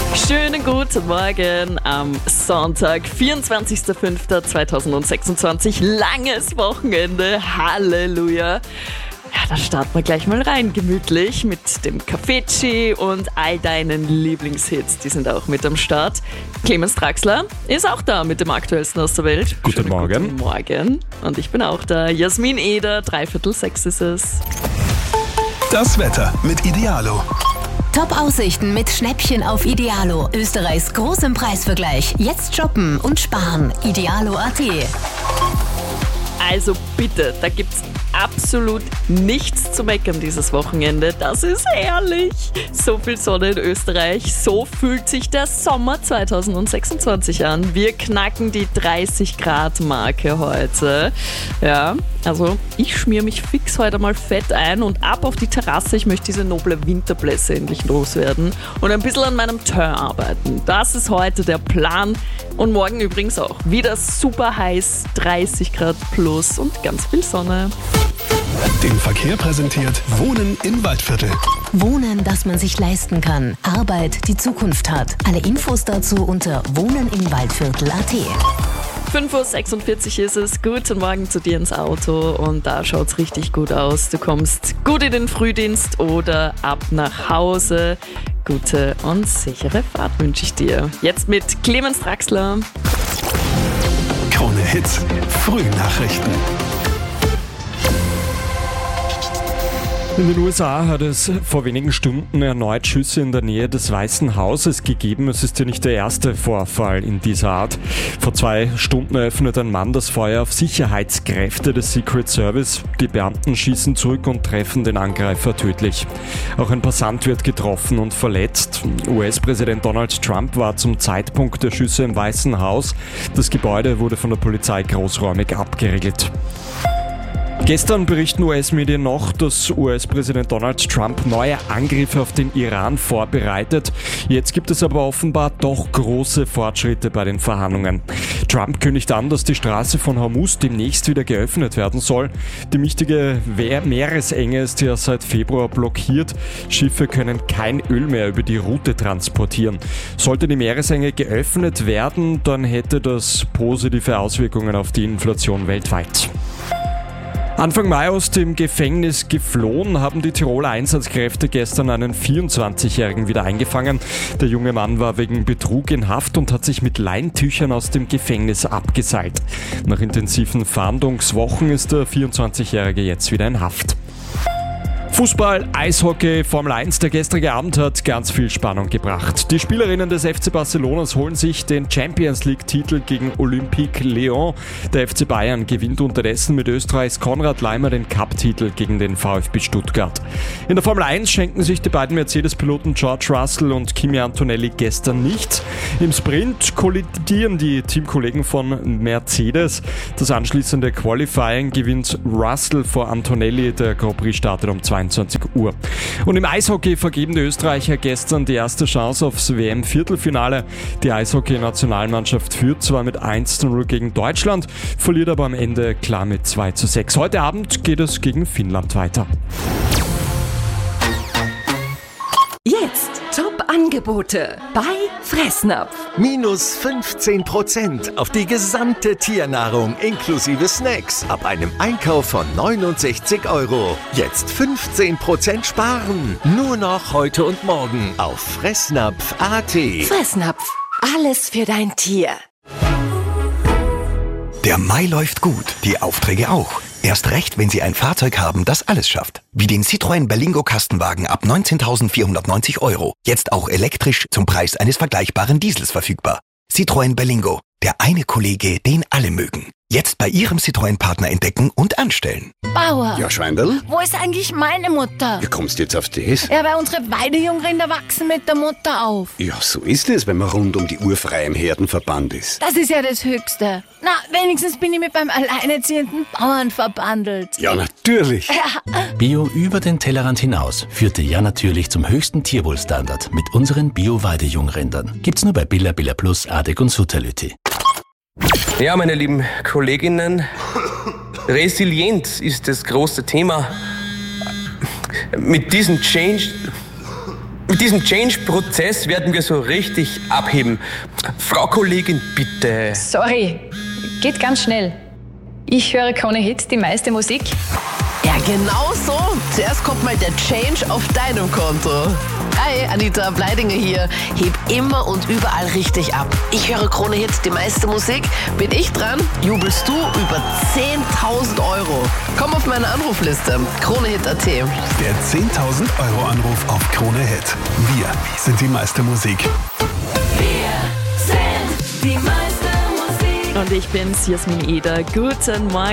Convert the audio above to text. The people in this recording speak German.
Schönen guten Morgen am Sonntag, 24.05.2026. Langes Wochenende, Halleluja. Ja, da starten wir gleich mal rein, gemütlich mit dem Cafecci und all deinen Lieblingshits, die sind auch mit am Start. Clemens Draxler ist auch da mit dem Aktuellsten aus der Welt. Guten Morgen. Guten Morgen. Und ich bin auch da. Jasmin Eder, 5:45 ist es. Das Wetter mit Idealo. Top-Aussichten mit Schnäppchen auf Idealo. Österreichs großem Preisvergleich. Jetzt shoppen und sparen. Idealo.at. Also bitte, da gibt's absolut nichts zu meckern dieses Wochenende. Das ist herrlich. So viel Sonne in Österreich. So fühlt sich der Sommer 2026 an. Wir knacken die 30-Grad-Marke heute. Ja, also ich schmier mich fix heute mal fett ein und ab auf die Terrasse. Ich möchte diese noble Winterblässe endlich loswerden und ein bisschen an meinem Teint arbeiten. Das ist heute der Plan. Und morgen übrigens auch. Wieder super heiß, 30 Grad plus und ganz viel Sonne. Den Verkehr präsentiert Wohnen in Waldviertel. Wohnen, das man sich leisten kann. Arbeit, die Zukunft hat. Alle Infos dazu unter wohneninwaldviertel.at. 5:46 ist es. Guten Morgen zu dir ins Auto und da schaut's richtig gut aus. Du kommst gut in den Frühdienst oder ab nach Hause. Gute und sichere Fahrt wünsche ich dir. Jetzt mit Clemens Draxler. Krone Hits, Frühnachrichten. In den USA hat es vor wenigen Stunden erneut Schüsse in der Nähe des Weißen Hauses gegeben. Es ist ja nicht der erste Vorfall in dieser Art. Vor 2 Stunden eröffnet ein Mann das Feuer auf Sicherheitskräfte des Secret Service. Die Beamten schießen zurück und treffen den Angreifer tödlich. Auch ein Passant wird getroffen und verletzt. US-Präsident Donald Trump war zum Zeitpunkt der Schüsse im Weißen Haus. Das Gebäude wurde von der Polizei großräumig abgeriegelt. Gestern berichten US-Medien noch, dass US-Präsident Donald Trump neue Angriffe auf den Iran vorbereitet. Jetzt gibt es aber offenbar doch große Fortschritte bei den Verhandlungen. Trump kündigt an, dass die Straße von Hormuz demnächst wieder geöffnet werden soll. Die wichtige Meeresenge ist ja seit Februar blockiert. Schiffe können kein Öl mehr über die Route transportieren. Sollte die Meeresenge geöffnet werden, dann hätte das positive Auswirkungen auf die Inflation weltweit. Anfang Mai aus dem Gefängnis geflohen, haben die Tiroler Einsatzkräfte gestern einen 24-Jährigen wieder eingefangen. Der junge Mann war wegen Betrug in Haft und hat sich mit Leintüchern aus dem Gefängnis abgeseilt. Nach intensiven Fahndungswochen ist der 24-Jährige jetzt wieder in Haft. Fußball, Eishockey, Formel 1, der gestrige Abend hat ganz viel Spannung gebracht. Die Spielerinnen des FC Barcelonas holen sich den Champions-League-Titel gegen Olympique Lyon. Der FC Bayern gewinnt unterdessen mit Österreichs Konrad Laimer den Cup-Titel gegen den VfB Stuttgart. In der Formel 1 schenken sich die beiden Mercedes-Piloten George Russell und Kimi Antonelli gestern nichts. Im Sprint kollidieren die Teamkollegen von Mercedes. Das anschließende Qualifying gewinnt Russell vor Antonelli. Der Grand Prix startet um 22 Uhr. Und im Eishockey vergeben die Österreicher gestern die erste Chance aufs WM-Viertelfinale. Die Eishockey-Nationalmannschaft führt zwar mit 1:0 gegen Deutschland, verliert aber am Ende klar mit 2:6. Heute Abend geht es gegen Finnland weiter. Jetzt Top-Angebote bei Fressnapf. Minus 15% auf die gesamte Tiernahrung inklusive Snacks ab einem Einkauf von 69 €. Jetzt 15% sparen. Nur noch heute und morgen auf Fressnapf.at. Fressnapf. Alles für dein Tier. Der Mai läuft gut, die Aufträge auch. Erst recht, wenn Sie ein Fahrzeug haben, das alles schafft. Wie den Citroën Berlingo Kastenwagen ab 19.490 €. Jetzt auch elektrisch zum Preis eines vergleichbaren Diesels verfügbar. Citroën Berlingo, der eine Kollege, den alle mögen. Jetzt bei Ihrem Citroën-Partner entdecken und anstellen. Bauer, Ja, Schweindl? wo ist eigentlich meine Mutter? Wie kommst du jetzt auf das? Ja, weil unsere Weidejungrinder wachsen mit der Mutter auf. Ja, so ist es, wenn man rund um die Uhr frei im Herdenverband ist. Das ist ja das Höchste. Na, wenigstens bin ich mit beim alleinerziehenden Bauern verbandelt. Ja, natürlich. Bio über den Tellerrand hinaus führte ja natürlich zum höchsten Tierwohlstandard mit unseren Bio-Weidejungrindern. Gibt's nur bei Billa Billa Plus, Adek und Sutterlütti. Ja, meine lieben Kolleginnen, Resilienz ist das große Thema. Mit diesem Change Mit diesem Change-Prozess werden wir so richtig abheben. Frau Kollegin, bitte. Sorry, geht ganz schnell. Ich höre Krone Hit, die meiste Musik. Ja, genau so. Zuerst kommt mal der Change auf deinem Konto. Hi, Anita Bleidinger hier. Heb immer und überall richtig ab. Ich höre Krone Hit, die meiste Musik. Bin ich dran? Jubelst du über 10.000 Euro. Komm auf meine Anrufliste. KroneHit.at. Der 10.000 Euro Anruf auf Krone Hit. Wir sind die meiste Musik. Wir sind die meiste Musik. Und ich bin's, Jasmin Eder. Guten Morgen.